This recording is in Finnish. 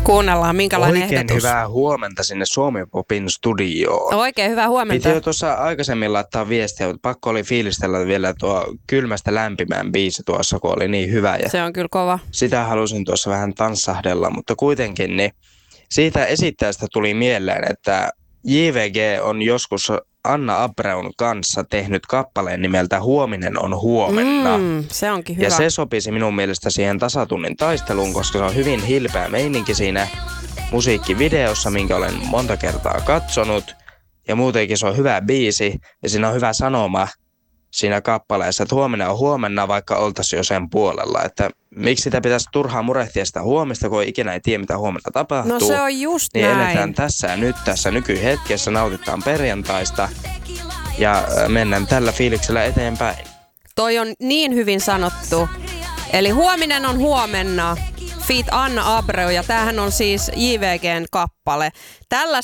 Kuunnellaan, minkälainen Oikein ehdotus. hyvää huomenta sinne Suomi Popin studioon. Oikein hyvää huomenta. Piti jo tuossa aikaisemmin laittaa viestiä, mutta pakko oli fiilistellä vielä tuo kylmästä lämpimään biisi tuossa, kun oli niin hyvä. Ja se on kyllä kova. sitä halusin tuossa vähän tanssahdella, mutta kuitenkin niin siitä esittäjästä tuli mieleen, että JVG on joskus Anna Abreun kanssa tehnyt kappaleen nimeltä Huominen on huomenna. Se onkin hyvä. Ja se sopisi minun mielestä siihen tasatunnin taisteluun, koska se on hyvin hilpeä meininki siinä musiikkivideossa, minkä olen monta kertaa katsonut. Ja muutenkin se on hyvä biisi ja siinä on hyvä sanoma siinä kappaleessa, että huomenna on huomenna, vaikka oltaisiin jo sen puolella. Että miksi sitä pitäisi turhaan murehtia sitä huomista, kun ikinä ei tiedä, mitä huomenna tapahtuu. No se on just niin näin. Eletään tässä ja nyt, tässä nykyhetkessä, nautitaan perjantaista ja mennään tällä fiiliksellä eteenpäin. Toi on niin hyvin sanottu. Eli huominen on huomenna. Feat. Anna Abreu, ja tämähän on siis JVGn kappale. Tällä